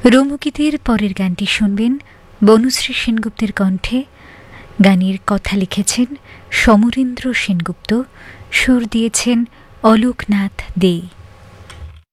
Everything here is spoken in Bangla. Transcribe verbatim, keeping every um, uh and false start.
রুমুকিতের পরের গানটি শুনবেন বনুশ্রী সেনগুপ্তের কণ্ঠে। গানের কথা লিখেছেন সমরেন্দ্র সেনগুপ্ত, সুর দিয়েছেন অলোকনাথ দে।